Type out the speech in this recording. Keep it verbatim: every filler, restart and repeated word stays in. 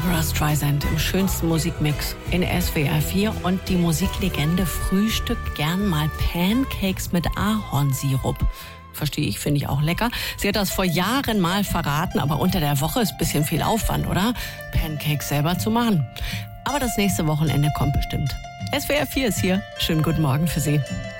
Barbra Streisand im schönsten Musikmix in S W R vier und die Musiklegende frühstückt gern mal Pancakes mit Ahornsirup. Verstehe ich, finde ich auch lecker. Sie hat das vor Jahren mal verraten, aber unter der Woche ist ein bisschen viel Aufwand, oder? Pancakes selber zu machen. Aber das nächste Wochenende kommt bestimmt. S W R vier ist hier. Schönen guten Morgen für Sie.